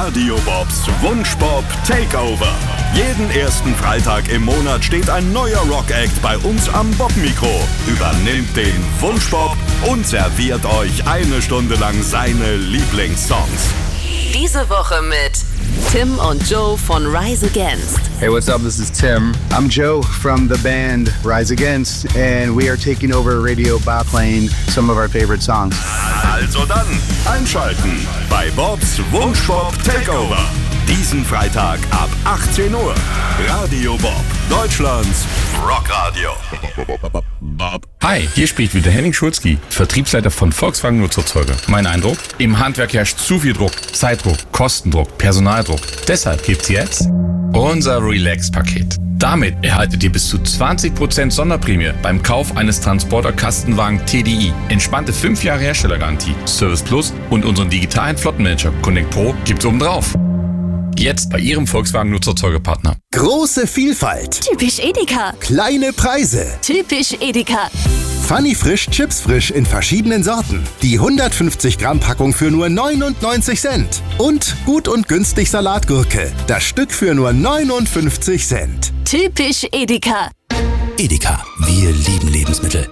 Radio Bobs Wunschbob Takeover. Jeden ersten Freitag im Monat steht ein neuer Rock-Act bei uns am Bob-Mikro, übernimmt den Wunschbob und serviert euch eine Stunde lang seine Lieblingssongs. Diese Woche mit Tim und Joe von Rise Against. Hey, what's up? This is Tim. I'm Joe from the band Rise Against, and we are taking over Radio Bob playing some of our favorite songs. Also dann, einschalten bei Bobs Wunschbob Takeover. Diesen Freitag ab 18 Uhr. Radio Bob, Deutschlands Rockradio. Hi, hier spricht wieder Henning Schulzki, Vertriebsleiter von Volkswagen Nutzerzeuger. Mein Eindruck? Im Handwerk herrscht zu viel Druck, Zeitdruck, Kostendruck, Personaldruck. Deshalb gibt's jetzt unser Relax-Paket. Damit erhaltet ihr bis zu 20% Sonderprämie beim Kauf eines Transporter-Kastenwagen TDI. Entspannte 5 Jahre Herstellergarantie, Service Plus und unseren digitalen Flottenmanager Connect Pro gibt's obendrauf. Jetzt bei Ihrem Volkswagen Nutzerzeugerpartner. Große Vielfalt. Typisch Edeka. Kleine Preise. Typisch Edeka. Funny Frisch, Chips Frisch in verschiedenen Sorten. Die 150 Gramm Packung für nur 99 Cent. Und gut und günstig Salatgurke. Das Stück für nur 59 Cent. Typisch Edeka. Edeka, wir lieben Lebensmittel.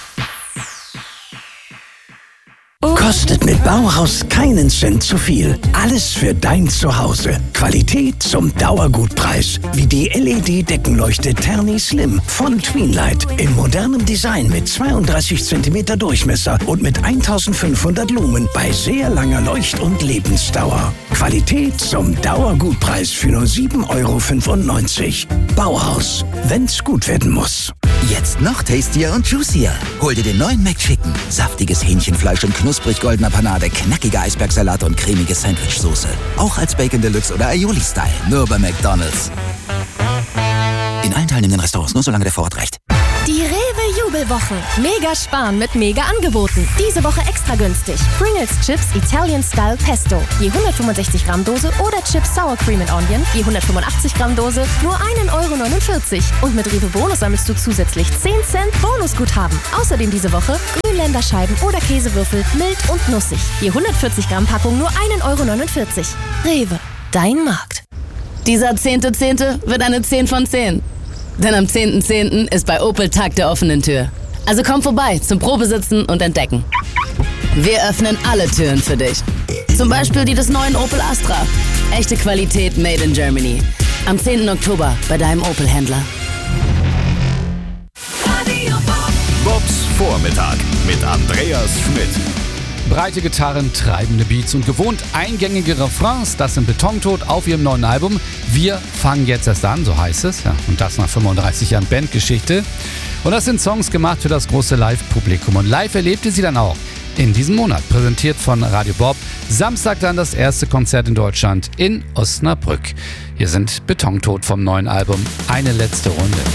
Kostet mit Bauhaus keinen Cent zu viel. Alles für dein Zuhause. Qualität zum Dauergutpreis. Wie die LED-Deckenleuchte Terni Slim von Tweenlight. In modernem Design mit 32 cm Durchmesser und mit 1500 Lumen bei sehr langer Leucht- und Lebensdauer. Qualität zum Dauergutpreis für nur 7,95 €. Bauhaus, wenn's gut werden muss. Jetzt noch tastier und juicier. Hol dir den neuen McChicken. Saftiges Hähnchenfleisch und knusprig goldener Panade, knackige Eisbergsalat und cremige Sandwichsoße. Auch als Bacon Deluxe oder Aioli-Style. Nur bei McDonald's. In allen teilnehmenden Restaurants, nur solange der Vorrat reicht. Die Rewe-Jubelwoche. Mega sparen mit mega Angeboten. Diese Woche extra günstig. Pringles Chips Italian Style Pesto. Je 165 Gramm Dose oder Chips Sour Cream and Onion. Je 185 Gramm Dose. Nur 1,49 €. Und mit Rewe Bonus sammelst du zusätzlich 10 Cent Bonusguthaben. Außerdem diese Woche Grünländerscheiben oder Käsewürfel mild und nussig. Je 140 Gramm Packung nur 1,49 €. Rewe, dein Markt. Dieser 10.10. wird eine 10 von 10. Denn am 10.10. ist bei Opel Tag der offenen Tür. Also komm vorbei zum Probesitzen und Entdecken. Wir öffnen alle Türen für dich. Zum Beispiel die des neuen Opel Astra. Echte Qualität made in Germany. Am 10. Oktober bei deinem Opel-Händler. Bobs Vormittag mit Andreas Schmidt. Breite Gitarren, treibende Beats und gewohnt eingängige Refrains, das sind Betontod auf ihrem neuen Album. Wir fangen jetzt erst an, so heißt es. Ja, und das nach 35 Jahren Bandgeschichte. Und das sind Songs gemacht für das große Live-Publikum. Und live erlebte sie dann auch in diesem Monat, präsentiert von Radio Bob. Samstag dann das erste Konzert in Deutschland in Osnabrück. Hier sind Betontod vom neuen Album. Eine letzte Runde.